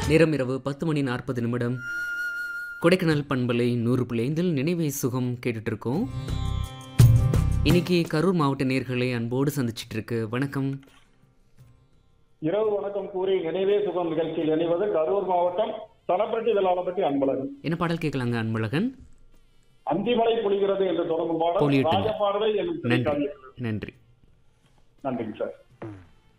நேரம் இரவு 10:40 கொடைக்கானல் பண்பலை 100.5 நினைவே சுகம் கேட்டுட்டு இருக்கோம். இன்னைக்கு கரூர் மாவட்ட நேயர்களை அன்போடு சந்திச்சிட்டு இருக்கு. வணக்கம். இரவு வணக்கம் கூறி நினைவே சுகம் நிகழ்ச்சியில் இணைவது கரூர் மாவட்டம் தனப்பட்டி வெள்ளாளப்பட்டி அன்பழகன். என்ன பாடல் கேட்கலாங்க அன்பழகன்? அந்திமலை பொழிகிறது என்று தொடங்கும் பாடல் ராஜபாடலை. நன்றி. நன்றிங்க சார்.